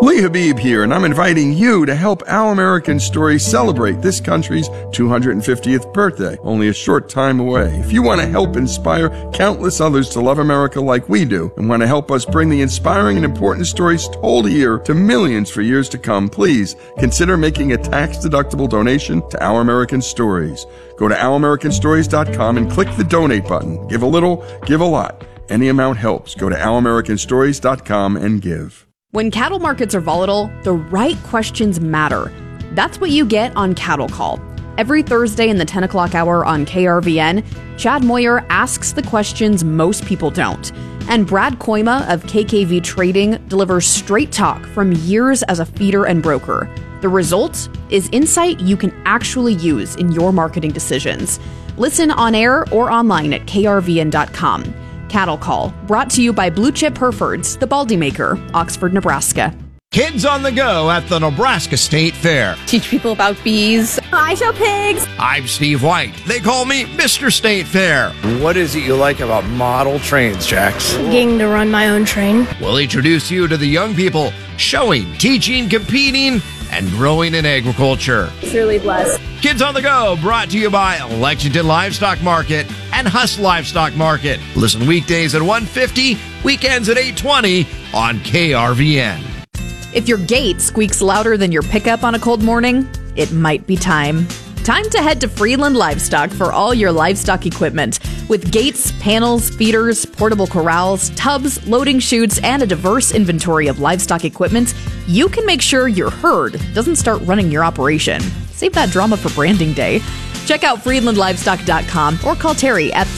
Lee Habib here, and I'm inviting you to help Our American Story celebrate this country's 250th birthday, only a short time away. If you want to help inspire countless others to love America like we do, and want to help us bring the inspiring and important stories told here to millions for years to come, please consider making a tax-deductible donation to Our American Stories. Go to ouramericanstories.com and click the donate button. Give a little, give a lot. Any amount helps. Go to ouramericanstories.com and give. When cattle markets are volatile, the right questions matter. That's what you get on Cattle Call. Every Thursday in the 10 o'clock hour on KRVN, Chad Moyer asks the questions most people don't. And Brad Koima of KKV Trading delivers straight talk from years as a feeder and broker. The result is insight you can actually use in your marketing decisions. Listen on air or online at krvn.com. Cattle Call, brought to you by Blue Chip Herefords, the Baldy Maker, Oxford, Nebraska. Kids on the Go at the Nebraska State Fair. Teach people about bees. I show pigs. I'm Steve White. They call me Mr. State Fair. What is it you like about model trains, Jax? Getting to run my own train. We'll introduce you to the young people showing, teaching, competing, and growing in agriculture. It's really blessed. Kids on the Go, brought to you by Lexington Livestock Market and Huss Livestock Market. Listen weekdays at 1:50, weekends at 8:20 on KRVN. If your gate squeaks louder than your pickup on a cold morning, it might be time. Time to head to Friedland Livestock for all your livestock equipment. With gates, panels, feeders, portable corrals, tubs, loading chutes, and a diverse inventory of livestock equipment, you can make sure your herd doesn't start running your operation. Save that drama for branding day. Check out FriedlandLivestock.com or call Terry at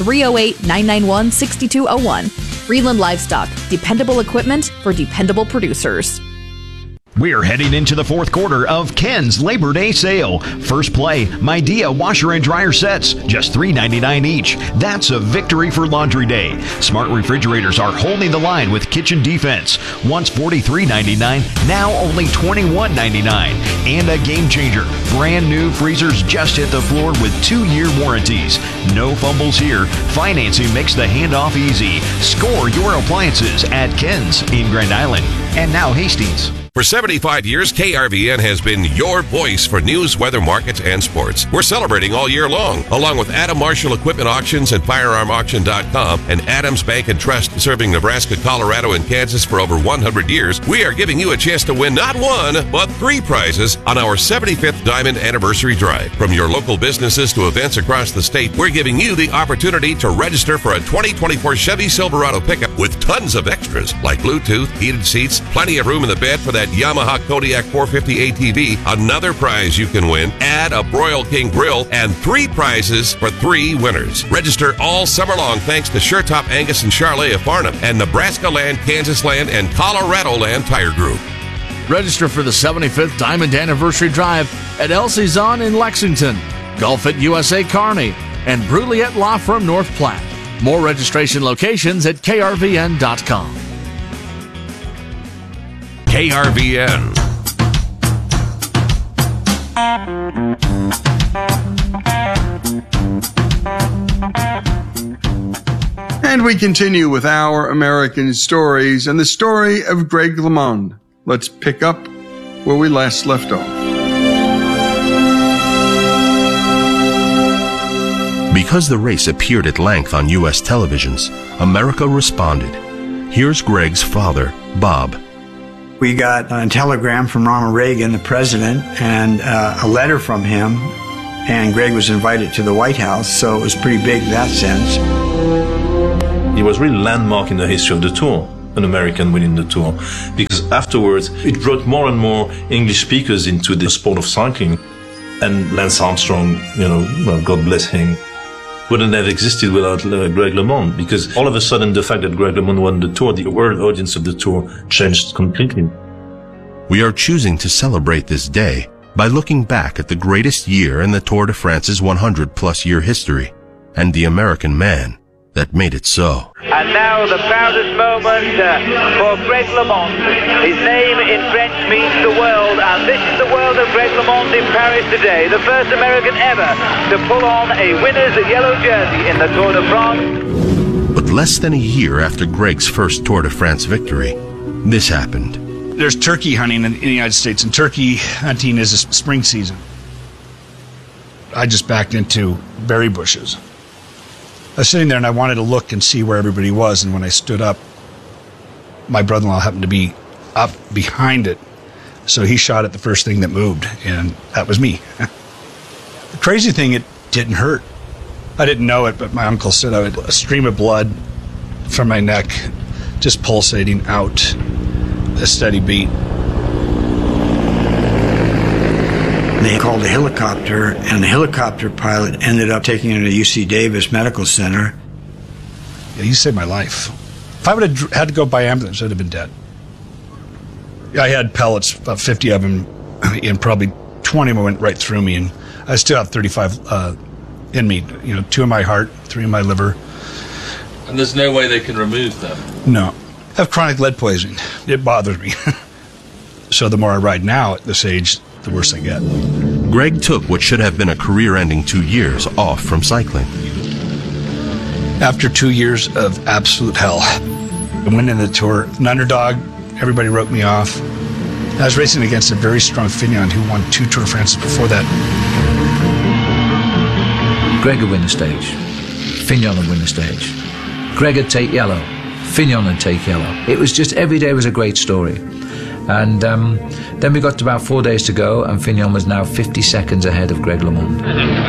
308-991-6201. Friedland Livestock, dependable equipment for dependable producers. We're heading into the fourth quarter of Ken's Labor Day sale. First play, Midea washer and dryer sets, just $3.99 each. That's a victory for Laundry Day. Smart refrigerators are holding the line with kitchen defense. Once $43.99, now only $21.99. And a game changer. Brand new freezers just hit the floor with 2-year warranties. No fumbles here. Financing makes the handoff easy. Score your appliances at Ken's in Grand Island. And now Hastings. For 75 years, KRVN has been your voice for news, weather, markets, and sports. We're celebrating all year long, along with Adam Marshall Equipment Auctions and FirearmAuction.com and Adams Bank and Trust, serving Nebraska, Colorado, and Kansas for over 100 years. We are giving you a chance to win not one, but 3 prizes on our 75th Diamond Anniversary Drive. From your local businesses to events across the state, we're giving you the opportunity to register for a 2024 Chevy Silverado pickup with tons of extras, like Bluetooth, heated seats, plenty of room in the bed for that Yamaha Kodiak 450 ATV. Another prize you can win, add a Broil King grill, and 3 prizes for 3 winners. Register all summer long thanks to SureTop Angus and Charlet of Farnham and Nebraska Land, Kansas Land, and Colorado Land Tire Group. Register for the 75th Diamond Anniversary Drive at El Cezanne in Lexington, Golf at USA Kearney, and Bruliette Law Firm North Platte. More registration locations at krvn.com. KRVN. And we continue with Our American Stories and the story of Greg LeMond. Let's pick up where we last left off. Because the race appeared at length on U.S. televisions, America responded. Here's Greg's father, Bob. We got a telegram from Ronald Reagan, the president, and a letter from him, and Greg was invited to the White House, so it was pretty big in that sense. It was really landmark in the history of the Tour, an American winning the Tour, because afterwards it brought more and more English speakers into the sport of cycling, and Lance Armstrong, well, God bless him, wouldn't have existed without Greg LeMond, because all of a sudden the fact that Greg LeMond won the Tour, the world audience of the Tour changed completely. We are choosing to celebrate this day by looking back at the greatest year in the Tour de France's 100-plus year history, and the American man that made it so. And now the proudest moment for Greg LeMond. His name in French means the world, and this is the world of Greg LeMond in Paris today, the first American ever to pull on a winner's yellow jersey in the Tour de France. But less than a year after Greg's first Tour de France victory, this happened. There's turkey hunting in the United States, and turkey hunting is a spring season. I just backed into berry bushes. I was sitting there and I wanted to look and see where everybody was, and when I stood up, my brother-in-law happened to be up behind it, so he shot at the first thing that moved, and that was me. The crazy thing, it didn't hurt. I didn't know it, but my uncle said I had a stream of blood from my neck just pulsating out, a steady beat. They called a helicopter, and the helicopter pilot ended up taking him to UC Davis Medical Center. Yeah, he saved my life. If I would have had to go by ambulance, I'd have been dead. I had pellets, about 50 of them, and probably 20 of them went right through me, and I still have 35 in me. 2 in my heart, 3 in my liver. And there's no way they can remove them? No. I have chronic lead poisoning. It bothers me. So the more I ride now at this age, the worse I get. Greg took what should have been a career-ending 2 years off from cycling. After 2 years of absolute hell, I went into the Tour, an underdog. Everybody wrote me off. I was racing against a very strong Fignon who won 2 Tour de France before that. Greg would win the stage. Fignon would win the stage. Greg would take yellow. Fignon would take yellow. It was just, every day was a great story. And then we got to about 4 days to go, and Fignon was now 50 seconds ahead of Greg LeMond.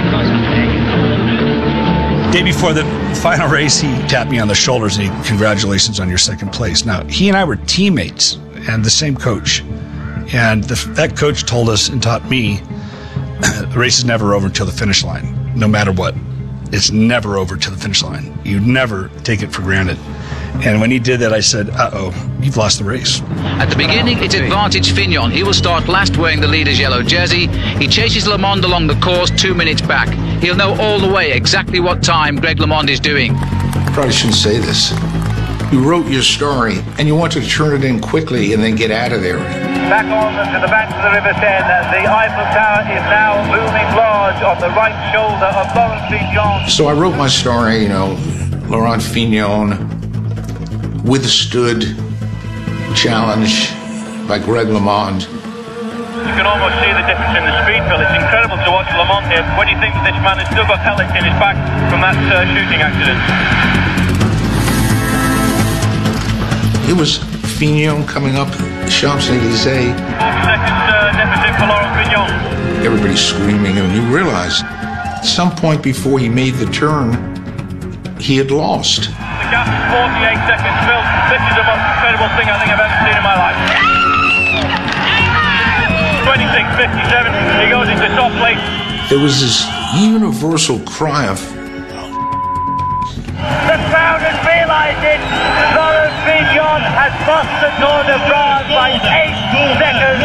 Day before the final race, he tapped me on the shoulders and he, "Congratulations on your second place." Now, he and I were teammates and the same coach. And that coach told us and taught me, the race is never over until the finish line, no matter what. It's never over till the finish line. You never take it for granted. And when he did that, I said, uh-oh, you've lost the race. At the beginning, it's advantage Fignon. He will start last wearing the leader's yellow jersey. He chases LeMond along the course 2 minutes back. He'll know all the way exactly what time Greg LeMond is doing. Probably shouldn't say this. You wrote your story, and you wanted to turn it in quickly and then get out of there. Back on to the banks of the River Seine, the Eiffel Tower is now looming large on the right shoulder of Laurent Fignon. So I wrote my story, Laurent Fignon withstood challenge by Greg LeMond. You can almost see the difference in the speed, Phil. It's incredible to watch LeMond here when you think that this man has still got pellets in his back from that shooting accident. It was Fignon coming up Champs-Élysées. 40 seconds deficit for Laurent Fignon. Everybody's screaming, and you realize at some point before he made the turn, he had lost. The gap is 48 seconds, Phil. This is the most incredible thing I think I've ever seen in my life. 26:57. He goes into soft place. There was this universal cry of... The crowd has realised it. Laurent Fignon has lost the Tour de France by 8 seconds.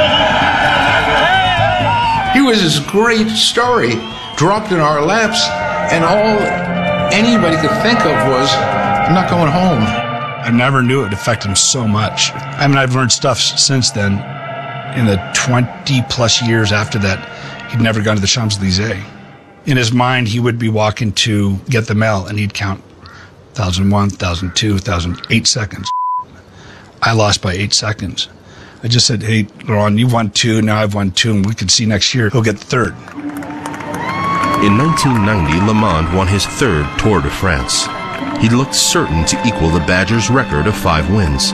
It was this great story dropped in our laps, and all anybody could think of was, I'm not going home. I never knew it would affect him so much. I mean, I've learned stuff since then. In the 20-plus years after that, he'd never gone to the Champs-Élysées. In his mind, he would be walking to get the mail, and he'd count 1,001, 1,002, 1,008 seconds. I lost by 8 seconds. I just said, hey, Laurent, you've won 2, now I've won 2, and we can see next year who'll get the 3rd. In 1990, LeMond won his 3rd Tour de France. He looked certain to equal the Badgers' record of 5 wins.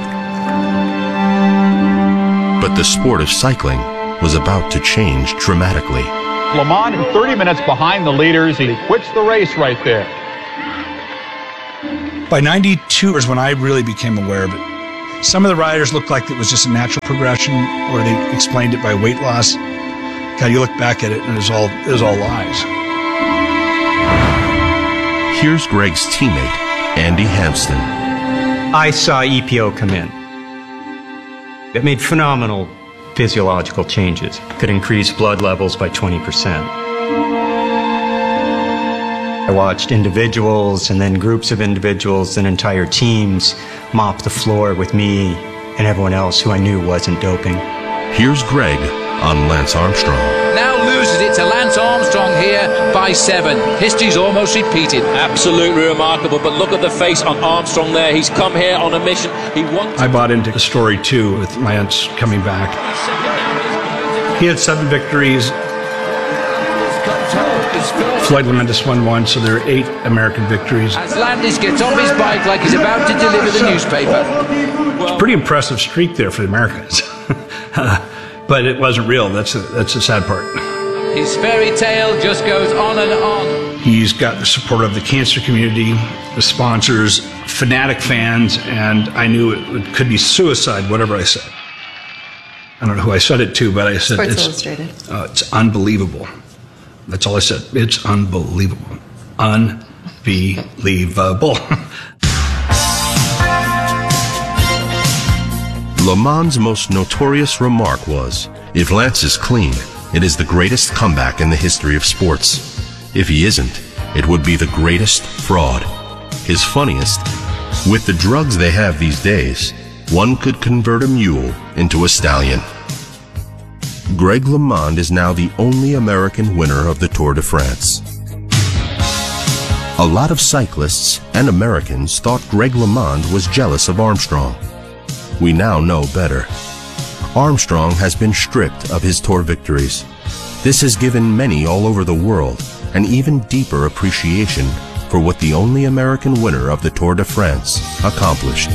But the sport of cycling was about to change dramatically. LeMond, 30 minutes behind the leaders. He quits the race right there. By 92 is when I really became aware of it. Some of the riders looked like it was just a natural progression, or they explained it by weight loss. God, you look back at it and it was all lies. Here's Greg's teammate, Andy Hampsten. I saw EPO come in. It made phenomenal physiological changes. Could increase blood levels by 20%. I watched individuals and then groups of individuals and entire teams mop the floor with me and everyone else who I knew wasn't doping. Here's Greg on Lance Armstrong. Now loses it to Lance Armstrong here by 7. History's almost repeated. Absolutely remarkable, but look at the face on Armstrong there. He's come here on a mission. I bought into the story too with Lance coming back. He had 7 victories. Floyd Landis won 1, so there are 8 American victories. As Landis gets off his bike like he's about to deliver the newspaper. It's a pretty impressive streak there for the Americans. But it wasn't real. That's the sad part. His fairy tale just goes on and on. He's got the support of the cancer community, the sponsors, fanatic fans, and I knew it could be suicide, whatever I said. I don't know who I said it to, but I said Sports Illustrated. It's unbelievable. That's all I said. It's unbelievable. Unbelievable. Le Mans' most notorious remark was, "If Lance is clean, it is the greatest comeback in the history of sports. If he isn't, it would be the greatest fraud." His funniest, "With the drugs they have these days, one could convert a mule into a stallion." Greg LeMond is now the only American winner of the Tour de France. A lot of cyclists and Americans thought Greg LeMond was jealous of Armstrong. We now know better. Armstrong has been stripped of his Tour victories. This has given many all over the world an even deeper appreciation for what the only American winner of the Tour de France accomplished.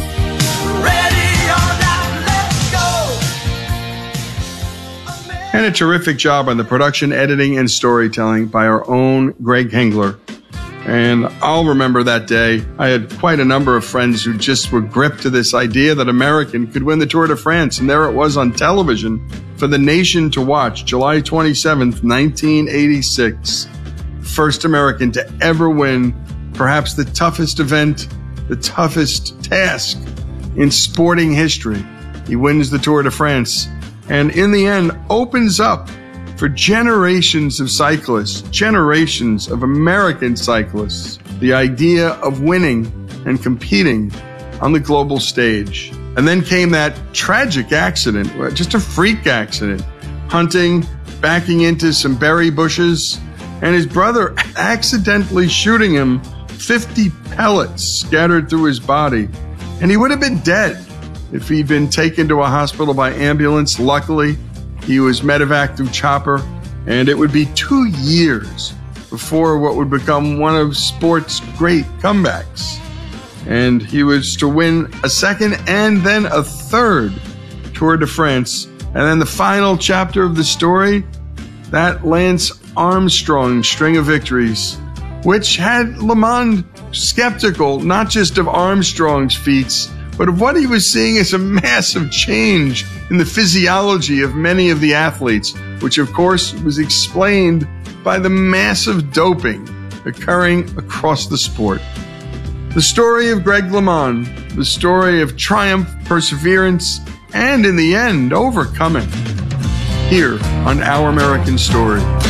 And a terrific job on the production, editing, and storytelling by our own Greg Hengler. And I'll remember that day. I had quite a number of friends who just were gripped to this idea that American could win the Tour de France. And there it was on television for the nation to watch, July 27th, 1986. First American to ever win perhaps the toughest event, the toughest task in sporting history. He wins the Tour de France. And in the end, opens up for generations of cyclists, generations of American cyclists, the idea of winning and competing on the global stage. And then came that tragic accident, just a freak accident, hunting, backing into some berry bushes, and his brother accidentally shooting him 50 pellets scattered through his body. And he would have been dead if he'd been taken to a hospital by ambulance. Luckily, he was medevaced through chopper, and it would be 2 years before what would become one of sport's great comebacks. And he was to win a second and then a third Tour de France. And then the final chapter of the story, that Lance Armstrong string of victories, which had LeMond skeptical not just of Armstrong's feats, but of what he was seeing as a massive change in the physiology of many of the athletes, which of course was explained by the massive doping occurring across the sport. The story of Greg LeMond, the story of triumph, perseverance, and in the end, overcoming, here on Our American Story.